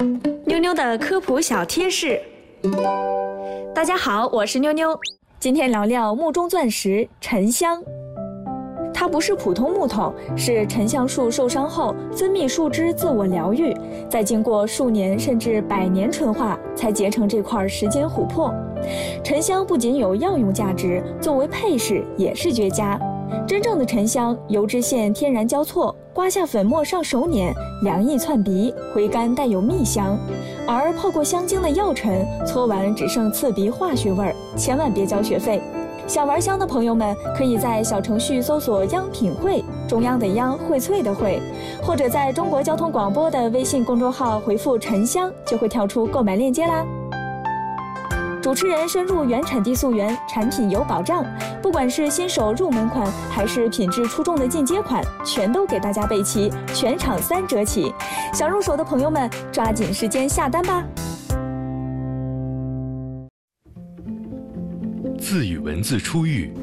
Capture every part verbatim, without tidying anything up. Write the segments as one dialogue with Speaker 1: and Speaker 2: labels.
Speaker 1: 妞妞的科普小贴士。大家好，我是妞妞，今天聊聊木中钻石沉香。它不是普通木头，是沉香树受伤后分泌树脂自我疗愈，再经过数年甚至百年纯化，才结成这块时间琥珀。沉香不仅有药用价值，作为配饰也是绝佳。真正的沉香，油脂线天然交错，刮下粉末上手捻，凉意窜鼻，回甘带有蜜香。而泡过香精的药尘，搓完只剩刺鼻化学味儿，千万别交学费。想玩香的朋友们，可以在小程序搜索央品汇，中央的央，荟萃的荟，或者在中国交通广播的微信公众号回复沉香，就会跳出购买链接啦。主持人深入原产地溯源，产品有保障，不管是新手入门款，还是品质出众的进阶款，全都给大家备齐，全场三折起。想入手的朋友们，抓紧时间下单吧。
Speaker 2: 字与文字初遇，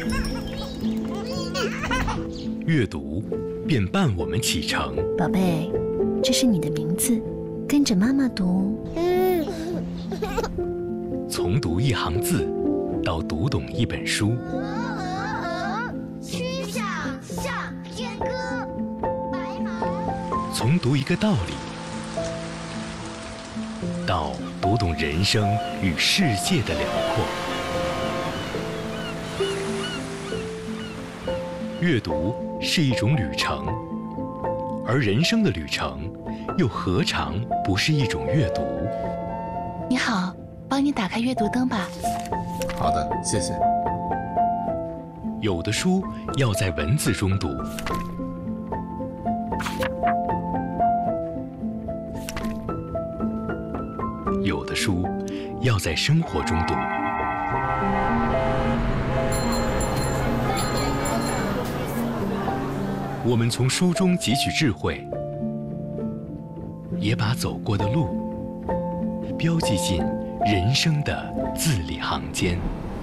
Speaker 2: 阅读便伴我们启程。
Speaker 3: 宝贝，这是你的名字，跟着妈妈读。
Speaker 2: 从读一行字，到读懂一本书。
Speaker 4: 曲项向天歌，白马。
Speaker 2: 从读一个道理，到读懂人生与世界的辽阔。阅读是一种旅程，而人生的旅程，又何尝不是一种阅读？
Speaker 3: 你好，帮你打开阅读灯吧。
Speaker 5: 好的，谢谢。
Speaker 2: 有的书要在文字中读，有的书要在生活中读。我们从书中汲取智慧，也把走过的路标记进人生的字里行间。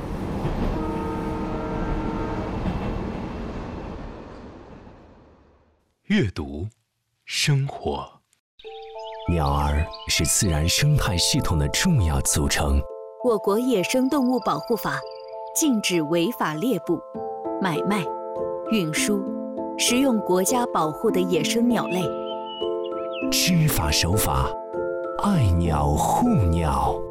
Speaker 2: 阅读，生活。
Speaker 6: 鸟儿是自然生态系统的重要组成。
Speaker 7: 我国野生动物保护法禁止违法猎捕、买卖、运输、食用国家保护的野生鸟类。
Speaker 6: 知法守法，爱鸟护鸟。